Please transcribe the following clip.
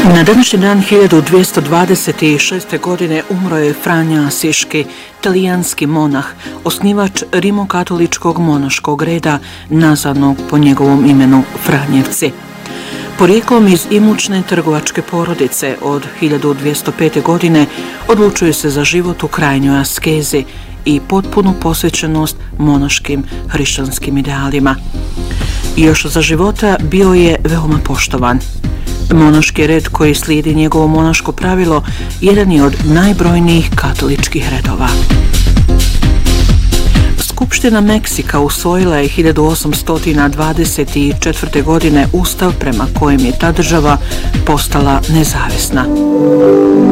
Na današnji dan 1226. godine umro je Franja Asiški, talijanski monah, osnivač rimokatoličkog monaškog reda nazvanog po njegovom imenu Franjevci. Porijeklom iz imućne trgovačke porodice od 1205. godine odlučuje se za život u krajnjoj askezi i potpunu posvećenost monaškim hrišćanskim idealima. Još za života bio je veoma poštovan. Monaški red koji slijedi njegovo monaško pravilo jedan je od najbrojnijih katoličkih redova. Skupština Meksika usvojila je 1824. godine ustav prema kojem je ta država postala nezavisna.